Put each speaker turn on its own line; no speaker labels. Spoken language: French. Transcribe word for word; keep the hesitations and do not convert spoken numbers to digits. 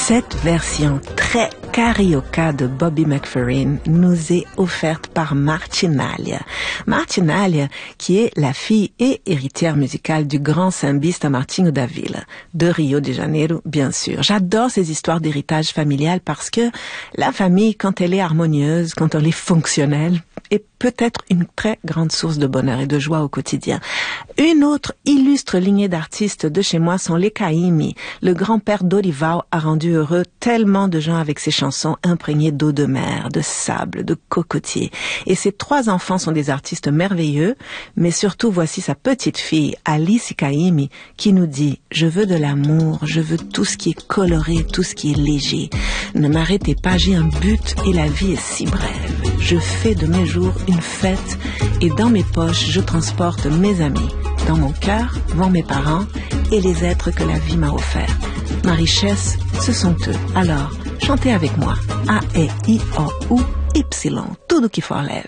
Cette version très carioca de Bobby McFerrin nous est offerte par Martinalia. Martinalia, qui est la fille et héritière musicale du grand sambista Martinho da Vila, de Rio de Janeiro, bien sûr. J'adore ces histoires d'héritage familial parce que la famille, quand elle est harmonieuse, quand elle est fonctionnelle, est peut-être une très grande source de bonheur et de joie au quotidien. Une autre illustre lignée d'artistes de chez moi sont les Caymmi. Le grand-père Dorival a rendu heureux tellement de gens avec ses chansons imprégnées d'eau de mer, de sable, de cocotiers. Et ses trois enfants sont des artistes merveilleux, mais surtout voici sa petite fille, Alice Caymmi, qui nous dit « Je veux de l'amour, je veux tout ce qui est coloré, tout ce qui est léger. Ne m'arrêtez pas, j'ai un but et la vie est si brève. Je fais de mes jours une fête et dans mes poches, je transporte mes amis. Dans mon cœur vont mes parents et les êtres que la vie m'a offerts. Ma richesse, ce sont eux. Alors, chantez avec moi. A, E, I, O, U, Y. Tudo que for leve.